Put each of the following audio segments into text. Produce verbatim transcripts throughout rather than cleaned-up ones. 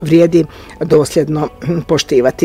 vrijedi dosljedno poštivati.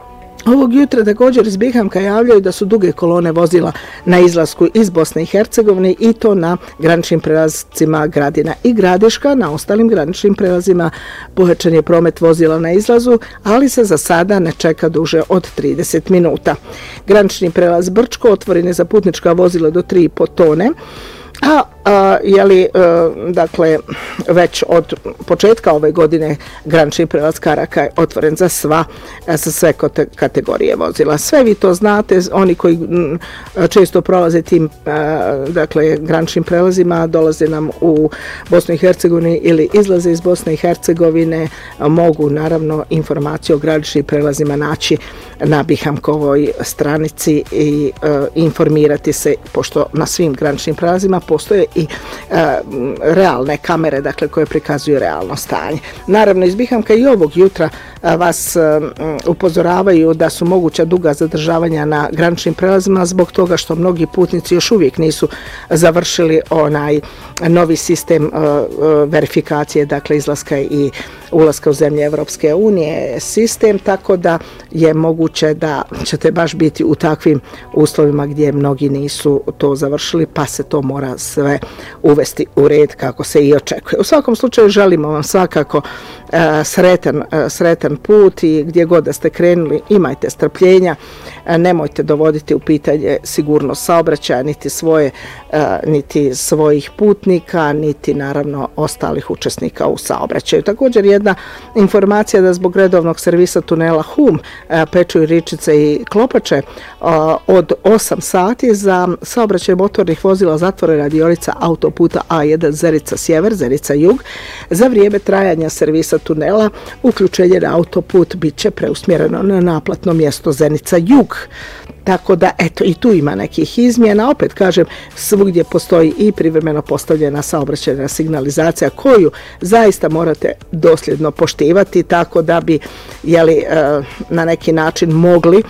Ovog jutra također iz Bihamka javljaju da su duge kolone vozila na izlasku iz Bosne i Hercegovine i to na graničnim prelazcima Gradina i Gradiška. Na ostalim graničnim prelazima pojačan je promet vozila na izlazu, ali se za sada ne čeka duže od trideset minuta. Granični prelaz Brčko otvoren je za putnička vozila do tri i po tone. A, a je li, a, dakle, već od početka ove godine granični prelaz Karaka je otvoren za sva, za sve kategorije vozila. Sve vi to znate, oni koji m, često prolaze tim, a, dakle, graničnim prelazima, dolaze nam u Bosnu i Hercegovini ili izlaze iz Bosne i Hercegovine, a, mogu naravno informaciju o graničnim prelazima naći na Bihamkovoj stranici i a, informirati se, pošto na svim graničnim prelazima postoje i e, realne kamere, dakle, koje prikazuju realno stanje. Naravno, iz Bihamka i ovog jutra a, vas a, upozoravaju da su moguća duga zadržavanja na graničnim prelazima zbog toga što mnogi putnici još uvijek nisu završili onaj novi sistem a, a, verifikacije, dakle, izlaska i ulaska u zemlje Evropske unije sistem, tako da je moguće da ćete baš biti u takvim uslovima gdje mnogi nisu to završili, pa se to mora sve uvesti u red kako se i očekuje. U svakom slučaju želimo vam svakako uh, sretan, uh, sretan put i gdje god da ste krenuli imajte strpljenja, uh, nemojte dovoditi u pitanje sigurnost saobraćaja, niti svoje, uh, niti svojih putnika, niti naravno ostalih učesnika u saobraćaju. Također jedna informacija da zbog redovnog servisa tunela Hum, uh, Pečuj, Ričice i Klopače uh, od osam sati za saobraćaj motornih vozila zatvorena radionica autoputa A jedan Zenica Sjever, Zenica Jug. Za vrijeme trajanja servisa tunela uključenje na autoput bit će preusmjereno na naplatno mjesto Zenica Jug. Tako da, eto, i tu ima nekih izmjena. Opet kažem, svugdje postoji i privremeno postavljena saobraćajna signalizacija koju zaista morate dosljedno poštivati, tako da bi, jeli, na neki način mogli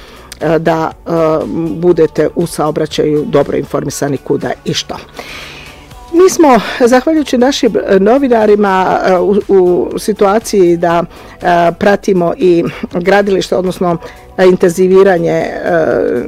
da budete u saobraćaju dobro informisani kuda i što. Mi smo, zahvaljujući našim novinarima, u, u situaciji da a, pratimo i gradilište, odnosno a, intenziviranje a,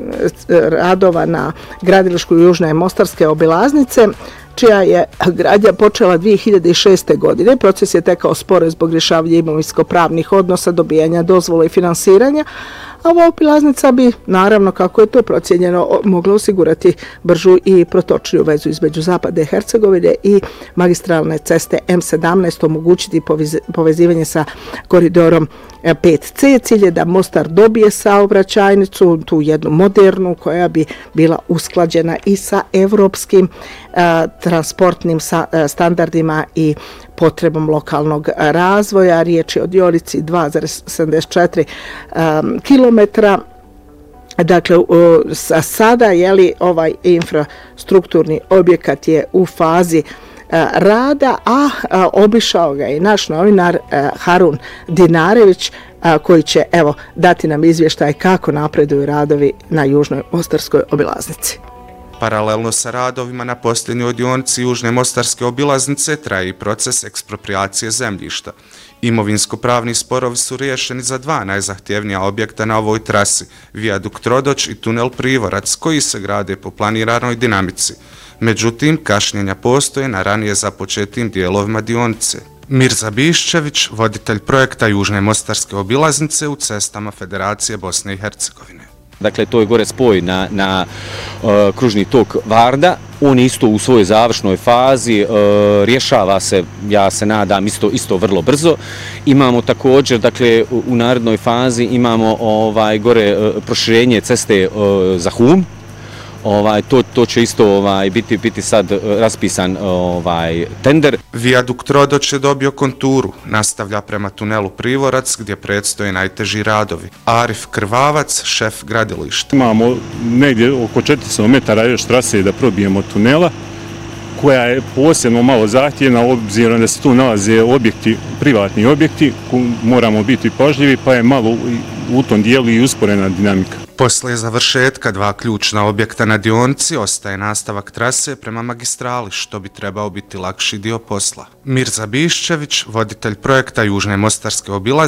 radova na gradilišku Južne Mostarske obilaznice, čija je gradnja počela dvije hiljade šeste. godine. Proces je tekao sporo zbog rješavanja imovinsko-pravnih odnosa, dobijanja dozvola i finansiranja, a ova obilaznica bi, naravno, kako je to procijenjeno, mogla osigurati bržu i protočniju vezu između Zapadne Hercegovine i magistralne ceste M sedamnaest, omogućiti povezivanje sa koridorom pet C. Cilj je da Mostar dobije saobraćajnicu, tu jednu modernu, koja bi bila usklađena i sa evropskim a, transportnim sa, a, standardima i potrebom lokalnog razvoja. Riječ je o dionici dva zarez sedamdeset četiri um, kilometra. Dakle, a sada je li ovaj infrastrukturni objekat je u fazi a, rada, a, a obišao ga i naš novinar a, Harun Dinarević, a, koji će, evo, dati nam izvještaj kako napreduju radovi na Južnoj Mostarskoj obilaznici. Paralelno sa radovima na posljednjoj dionici Južne Mostarske obilaznice traje i proces eksproprijacije zemljišta. Imovinsko-pravni sporovi su riješeni za dva najzahtjevnija objekta na ovoj trasi, vijadukt Rodoč i tunel Privorac, koji se grade po planiranoj dinamici. Međutim, kašnjenja postoje na ranije započetim dijelovima dionice. Mirza Biščević, voditelj projekta Južne Mostarske obilaznice u cestama Federacije Bosne i Hercegovine. Dakle, to je gore spoj na, na uh, kružni tok Varda. On je isto u svojoj završnoj fazi, uh, rješava se, ja se nadam, isto, isto vrlo brzo. Imamo također, dakle, u, u narednoj fazi imamo ovaj gore uh, proširenje ceste uh, za Hum. Ovaj, to, to će isto ovaj, biti, biti sad raspisan ovaj, tender. Vijadukt Rodoč je dobio konturu, nastavlja prema tunelu Privorac gdje predstoje najteži radovi. Arif Krvavac, šef gradilišta. Imamo negdje oko četiristo metara još trase da probijemo tunela, koja je posebno malo zahtjevna, obzirom da se tu nalaze objekti, privatni objekti, moramo biti pažljivi, pa je malo u tom dijelu i usporena dinamika. Poslije završetka dva ključna objekta na dionici ostaje nastavak trase prema magistrali, što bi trebao biti lakši dio posla. Mirza Biščević, voditelj projekta Južne Mostarske obilaznice,